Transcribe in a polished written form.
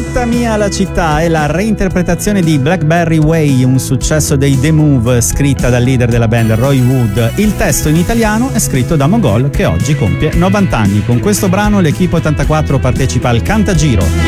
Tutta mia la città è la reinterpretazione di Blackberry Way, un successo dei The Move, scritta dal leader della band Roy Wood. Il testo in italiano è scritto da Mogol, che oggi compie 90 anni. Con questo brano l'Equipe 84 partecipa al Cantagiro.